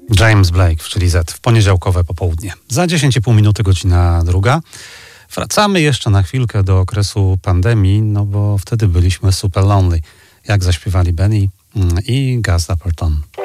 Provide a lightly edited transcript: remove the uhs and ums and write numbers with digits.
James Blake w Chili Z w poniedziałkowe popołudnie. Za 10,5 minuty, godzina 2. Wracamy jeszcze na chwilkę do okresu pandemii, no bo wtedy byliśmy super lonely, jak zaśpiewali Benny i Gus Dapperton.